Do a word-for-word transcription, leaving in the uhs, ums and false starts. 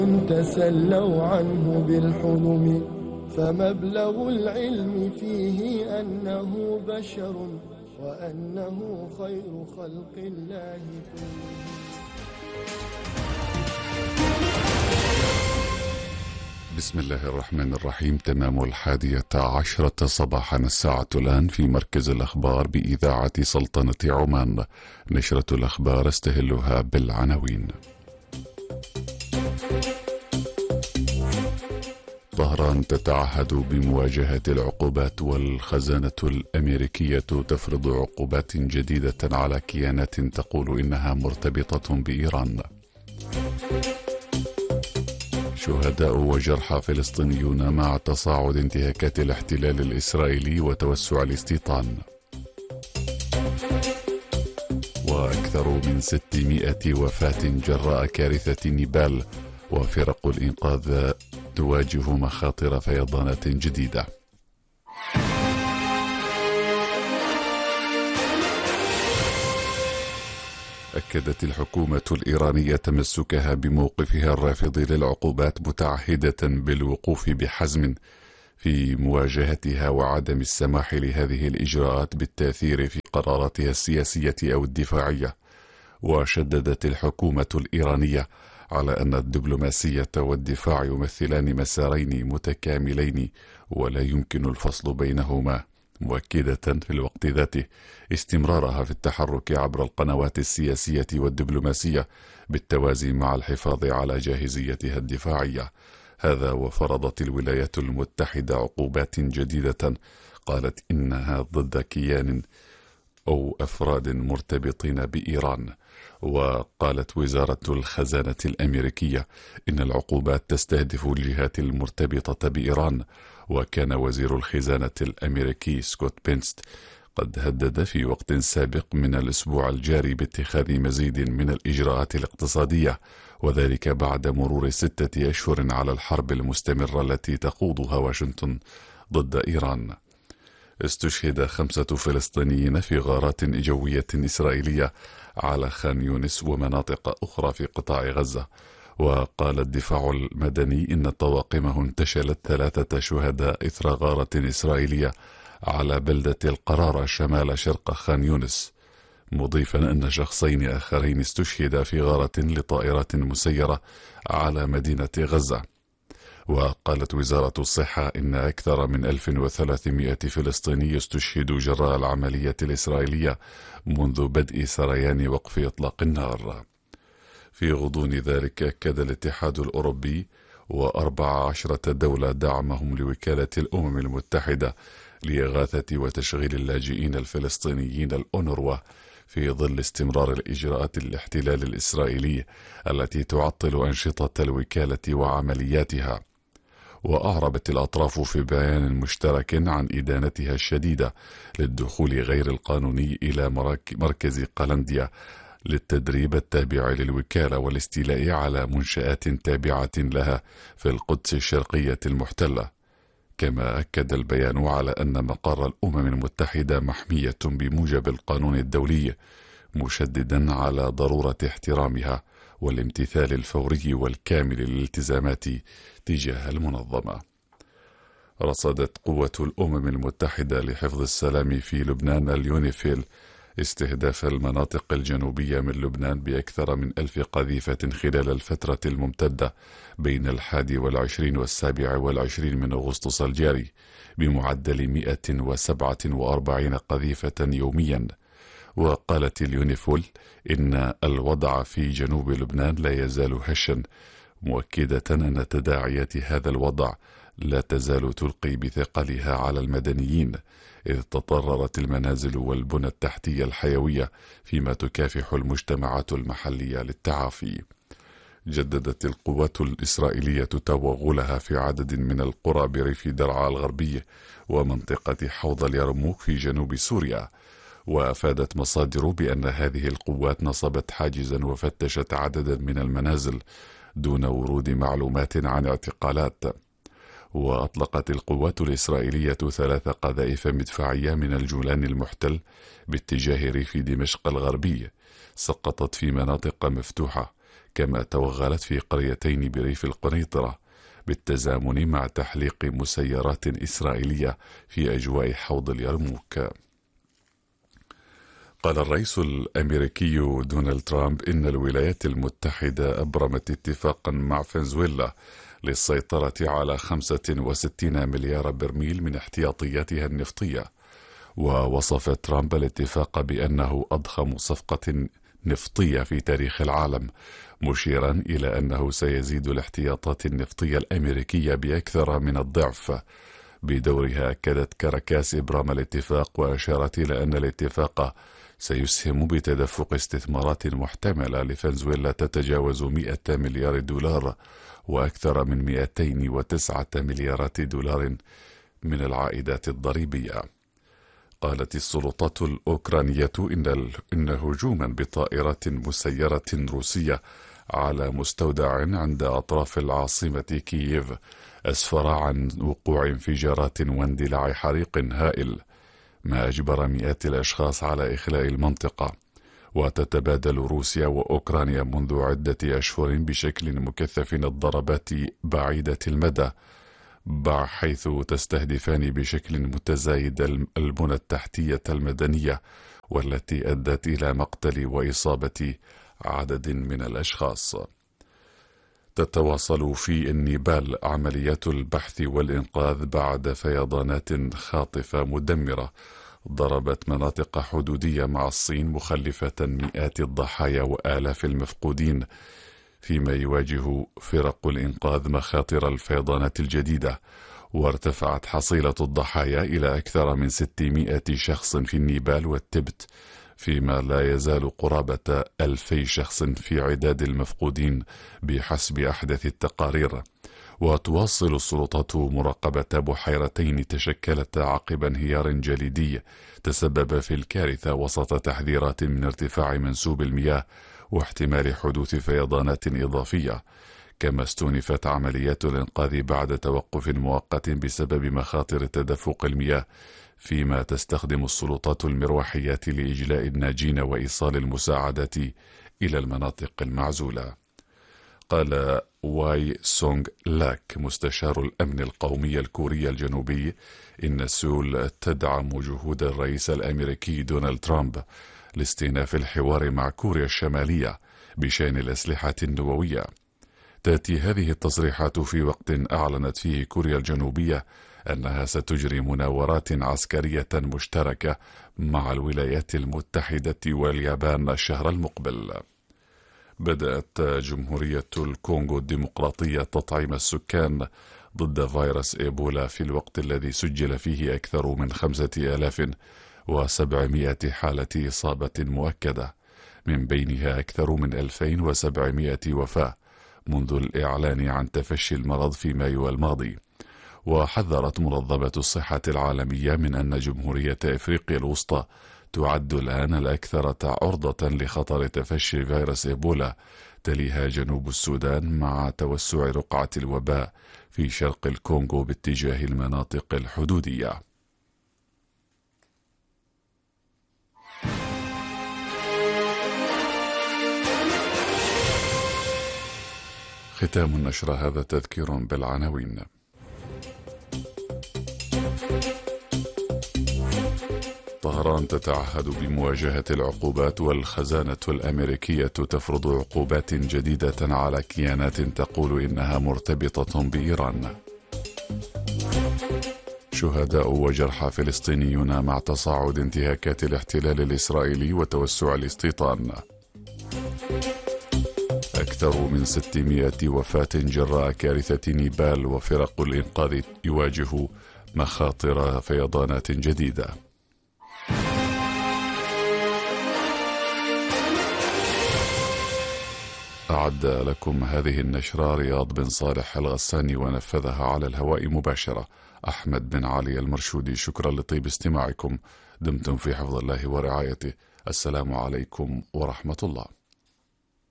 تسلوا عنه بالحلم، فمبلغ العلم فيه أنه بشر وأنه خير خلق الله كلهم. بسم الله الرحمن الرحيم. تمام الحادية عشرة صباحا الساعة الآن في مركز الأخبار بإذاعة سلطنة عمان. نشرة الأخبار استهلها بالعناوين. طهران تتعهد بمواجهة العقوبات، والخزانة الأمريكية تفرض عقوبات جديدة على كيانات تقول إنها مرتبطة بإيران. شهداء وجرحى فلسطينيون مع تصاعد انتهاكات الاحتلال الإسرائيلي وتوسع الاستيطان. وأكثر من ستمائة وفاة جراء كارثة نيبال، وفرق الإنقاذ تواجه مخاطر فيضانات جديدة. أكدت الحكومة الإيرانية تمسكها بموقفها الرافض للعقوبات، متعهدة بالوقوف بحزم في مواجهتها وعدم السماح لهذه الإجراءات بالتأثير في قراراتها السياسية أو الدفاعية. وشددت الحكومة الإيرانية على أن الدبلوماسية والدفاع يمثلان مسارين متكاملين ولا يمكن الفصل بينهما، مؤكدة في الوقت ذاته استمرارها في التحرك عبر القنوات السياسية والدبلوماسية بالتوازي مع الحفاظ على جاهزيتها الدفاعية. هذا وفرضت الولايات المتحدة عقوبات جديدة قالت إنها ضد كيان أو أفراد مرتبطين بإيران. وقالت وزارة الخزانة الأمريكية إن العقوبات تستهدف الجهات المرتبطة بإيران. وكان وزير الخزانة الأمريكي سكوت بنست قد هدد في وقت سابق من الأسبوع الجاري باتخاذ مزيد من الإجراءات الاقتصادية، وذلك بعد مرور ستة أشهر على الحرب المستمرة التي تخوضها واشنطن ضد إيران. استشهد خمسة فلسطينيين في غارات جوية إسرائيلية على خان يونس ومناطق أخرى في قطاع غزة. وقال الدفاع المدني إن طواقمه انتشلت ثلاثة شهداء إثر غارة إسرائيلية على بلدة القرارة شمال شرق خان يونس، مضيفا أن شخصين آخرين استشهدا في غارة لطائرات مسيرة على مدينة غزة. وقالت وزارة الصحة إن أكثر من ألف وثلاثمائة فلسطيني استشهدوا جراء العملية الإسرائيلية منذ بدء سريان وقف إطلاق النار. في غضون ذلك أكد الاتحاد الأوروبي وأربع عشرة دولة دعمهم لوكالة الأمم المتحدة لإغاثة وتشغيل اللاجئين الفلسطينيين الأونروا في ظل استمرار الإجراءات الاحتلال الإسرائيلي التي تعطل أنشطة الوكالة وعملياتها. وأعربت الأطراف في بيان مشترك عن إدانتها الشديدة للدخول غير القانوني إلى مركز قلنديا للتدريب التابع للوكالة والاستيلاء على منشآت تابعة لها في القدس الشرقية المحتلة. كما أكد البيان على أن مقر الأمم المتحدة محمية بموجب القانون الدولي، مشددا على ضرورة احترامها والامتثال الفوري والكامل للالتزامات تجاه المنظمة. رصدت قوة الأمم المتحدة لحفظ السلام في لبنان اليونيفيل استهداف المناطق الجنوبية من لبنان بأكثر من ألف قذيفة خلال الفترة الممتدة بين الحادي والعشرين والسابع والعشرين من أغسطس الجاري بمعدل مئة وسبعة وأربعين قذيفة يوميا. وقالت اليونيفول إن الوضع في جنوب لبنان لا يزال هشا، مؤكدة أن تداعيات هذا الوضع لا تزال تلقي بثقلها على المدنيين، إذ تضررت المنازل والبنى التحتية الحيوية فيما تكافح المجتمعات المحلية للتعافي. جددت القوات الإسرائيلية توغلها في عدد من القرى بريف درعا الغربي ومنطقة حوض اليرموك في جنوب سوريا. وأفادت مصادر بأن هذه القوات نصبت حاجزا وفتشت عددا من المنازل دون ورود معلومات عن اعتقالات. وأطلقت القوات الإسرائيلية ثلاث قذائف مدفعية من الجولان المحتل باتجاه ريف دمشق الغربي، سقطت في مناطق مفتوحة، كما توغلت في قريتين بريف القنيطرة بالتزامن مع تحليق مسيرات إسرائيلية في أجواء حوض اليرموك. قال الرئيس الأمريكي دونالد ترامب إن الولايات المتحدة أبرمت اتفاقا مع فنزويلا للسيطرة على خمسة وستين مليار برميل من احتياطياتها النفطية، ووصف ترامب الاتفاق بأنه أضخم صفقة نفطية في تاريخ العالم، مشيرا إلى أنه سيزيد الاحتياطات النفطية الأمريكية بأكثر من الضعف. بدورها أكدت كاراكاس إبرام الاتفاق، وأشارت إلى أن الاتفاق سيسهم بتدفق استثمارات محتملة لفنزويلا تتجاوز مئة مليار دولار، وأكثر من مئتين وتسعة مليارات دولار من العائدات الضريبية. قالت السلطات الأوكرانية إن, إن هجوما بطائرات مسيرة روسية على مستودع عند أطراف العاصمة كييف أسفر عن وقوع انفجارات واندلاع حريق هائل، ما أجبر مئات الأشخاص على إخلاء المنطقة. وتتبادل روسيا وأوكرانيا منذ عدة أشهر بشكل مكثف الضربات بعيدة المدى، حيث تستهدفان بشكل متزايد البنى التحتية المدنية، والتي أدت إلى مقتل وإصابة عدد من الأشخاص. تتواصل في النيبال عمليات البحث والإنقاذ بعد فيضانات خاطفة مدمرة ضربت مناطق حدودية مع الصين، مخلفة مئات الضحايا وآلاف المفقودين، فيما يواجه فرق الإنقاذ مخاطر الفيضانات الجديدة. وارتفعت حصيلة الضحايا إلى أكثر من ستمائة شخص في النيبال والتبت، فيما لا يزال قرابة ألفي شخص في عداد المفقودين بحسب أحدث التقارير. وتواصل السلطات مراقبة بحيرتين تشكلتا عقب انهيار جليدي تسبب في الكارثة، وسط تحذيرات من ارتفاع منسوب المياه واحتمال حدوث فيضانات إضافية. كما استونفت عمليات الإنقاذ بعد توقف مؤقت بسبب مخاطر تدفق المياه، فيما تستخدم السلطات المروحيات لإجلاء الناجين وإيصال المساعدات إلى المناطق المعزولة. قال واي سونغ لاك مستشار الأمن القومي الكوري الجنوبي إن سول تدعم جهود الرئيس الأمريكي دونالد ترامب لاستئناف الحوار مع كوريا الشمالية بشأن الأسلحة النووية. تأتي هذه التصريحات في وقت أعلنت فيه كوريا الجنوبية أنها ستجري مناورات عسكرية مشتركة مع الولايات المتحدة واليابان الشهر المقبل. بدأت جمهورية الكونغو الديمقراطية تطعيم السكان ضد فيروس إيبولا في الوقت الذي سجل فيه أكثر من خمسة آلاف وسبعمائة حالة إصابة مؤكدة، من بينها أكثر من ألفين وسبعمائة وفاة منذ الإعلان عن تفشي المرض في مايو الماضي. وحذرت منظمة الصحة العالمية من أن جمهورية إفريقيا الوسطى تعد الآن الأكثر عرضة لخطر تفشي فيروس إيبولا، تليها جنوب السودان مع توسع رقعة الوباء في شرق الكونغو باتجاه المناطق الحدودية. ختام النشرة هذا تذكير بالعناوين. طهران تتعهد بمواجهة العقوبات، والخزانة الأمريكية تفرض عقوبات جديدة على كيانات تقول إنها مرتبطة بإيران. شهداء وجرحى فلسطينيون مع تصاعد انتهاكات الاحتلال الإسرائيلي وتوسع الاستيطان. أكثر من ستمائة وفاة جراء كارثة نيبال، وفرق الإنقاذ يواجه مخاطر فيضانات جديدة. أعد لكم هذه النشرة رياض بن صالح الغساني، ونفذها على الهواء مباشرة أحمد بن علي المرشودي. شكرا لطيب استماعكم، دمتم في حفظ الله ورعايته. السلام عليكم ورحمة الله.